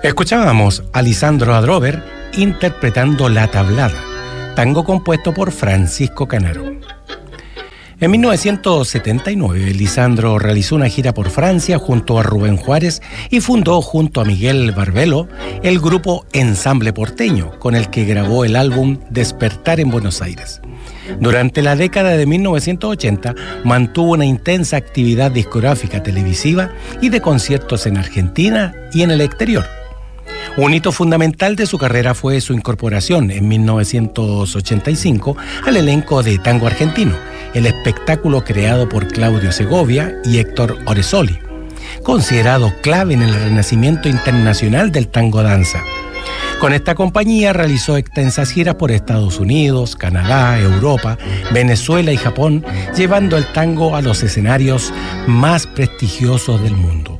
Escuchábamos a Lisandro Adrover interpretando La Tablada, tango compuesto por Francisco Canaro. En 1979, Lisandro realizó una gira por Francia junto a Rubén Juárez y fundó junto a Miguel Barbelo el grupo Ensamble Porteño, con el que grabó el álbum Despertar en Buenos Aires. Durante la década de 1980 mantuvo una intensa actividad discográfica televisiva y de conciertos en Argentina y en el exterior. Un hito fundamental de su carrera fue su incorporación en 1985 al elenco de Tango Argentino, el espectáculo creado por Claudio Segovia y Héctor Oresoli, considerado clave en el renacimiento internacional del tango danza. Con esta compañía realizó extensas giras por Estados Unidos, Canadá, Europa, Venezuela y Japón, llevando el tango a los escenarios más prestigiosos del mundo.